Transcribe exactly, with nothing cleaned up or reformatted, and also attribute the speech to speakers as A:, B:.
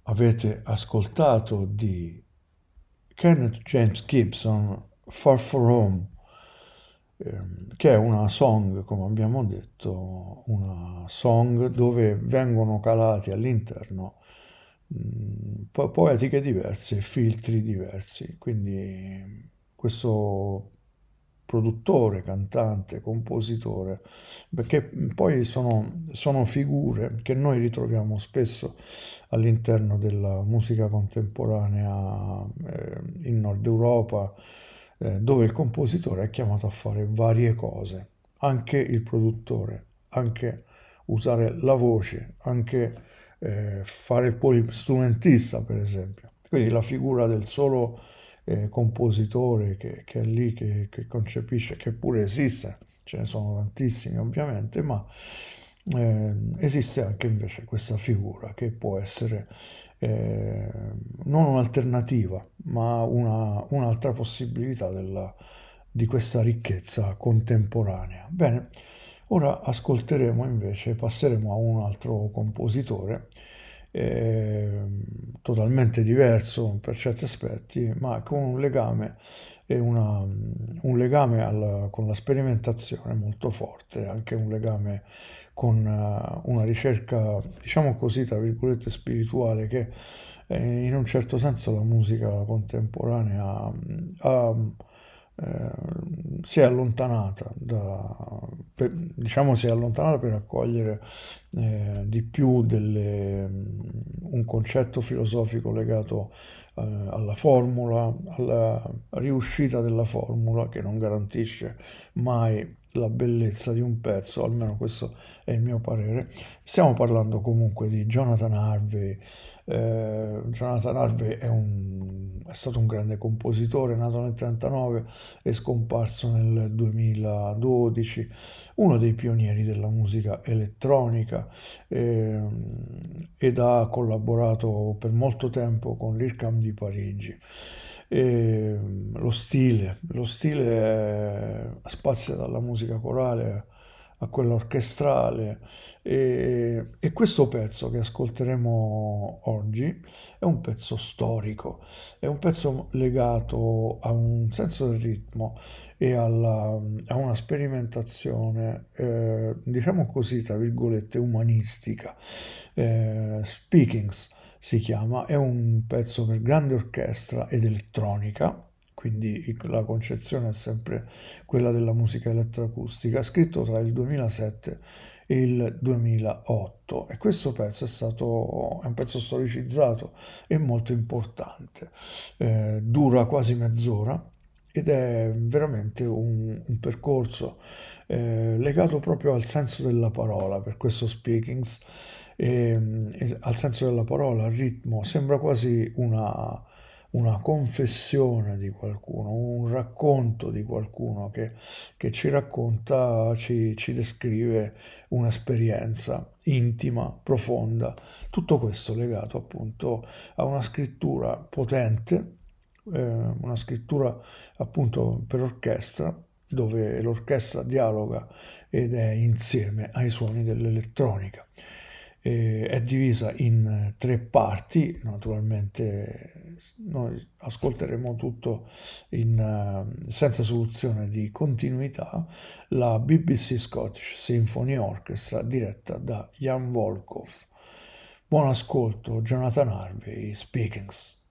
A: avete ascoltato di Kenneth James Gibson, Far For Home, ehm, che è una song, come abbiamo detto, una song dove vengono calati all'interno mh, po- poetiche diverse, filtri diversi. Quindi questo produttore, cantante, compositore, perché poi sono, sono figure che noi ritroviamo spesso all'interno della musica contemporanea eh, in Nord Europa, eh, dove il compositore è chiamato a fare varie cose, anche il produttore, anche usare la voce, anche eh, fare il polistrumentista, per esempio. Quindi la figura del solo eh, compositore che, che è lì, che, che concepisce, che pure esiste, ce ne sono tantissimi ovviamente, ma eh, esiste anche invece questa figura che può essere eh, non un'alternativa, ma una, un'altra possibilità della, di questa ricchezza contemporanea. Bene, ora ascolteremo invece, passeremo a un altro compositore eh, totalmente diverso per certi aspetti, ma con un legame, e una, un legame alla- con la sperimentazione molto forte, anche un legame con eh, una ricerca, diciamo così, tra virgolette, spirituale, che eh, in un certo senso la musica contemporanea ha, eh, si è allontanata da, per- diciamo si è allontanata per accogliere eh, di più delle, un concetto filosofico legato eh, alla formula, alla riuscita della formula che non garantisce mai la bellezza di un pezzo, almeno questo è il mio parere. Stiamo parlando comunque di Jonathan Harvey. Eh, Jonathan Harvey è, un, è stato un grande compositore, nato nel trentanove e scomparso nel duemiladodici, uno dei pionieri della musica elettronica eh, ed ha collaborato per molto tempo con l'IRCAM di Parigi. E lo stile, lo stile è- spazia dalla musica corale a quella orchestrale e, e questo pezzo che ascolteremo oggi è un pezzo storico, è un pezzo legato a un senso del ritmo e alla- a una sperimentazione, eh, diciamo così, tra virgolette, umanistica. Eh, Speakings si chiama, è un pezzo per grande orchestra ed elettronica, quindi la concezione è sempre quella della musica elettroacustica, scritto tra il duemilasette e il duemilaotto, e questo pezzo è stato è un pezzo storicizzato e molto importante. Eh, dura quasi mezz'ora ed è veramente un, un percorso eh, legato proprio al senso della parola, per questo Speakings, e, e al senso della parola, al ritmo, sembra quasi una, una confessione di qualcuno, un racconto di qualcuno che, che ci racconta, ci, ci descrive un'esperienza intima, profonda, tutto questo legato appunto a una scrittura potente, eh, una scrittura appunto per orchestra, dove l'orchestra dialoga ed è insieme ai suoni dell'elettronica. E è divisa in tre parti, naturalmente noi ascolteremo tutto in, eh, senza soluzione di continuità, la B B C Scottish Symphony Orchestra diretta da Jan Volkov. Buon ascolto, Jonathan Harvey, Speakings.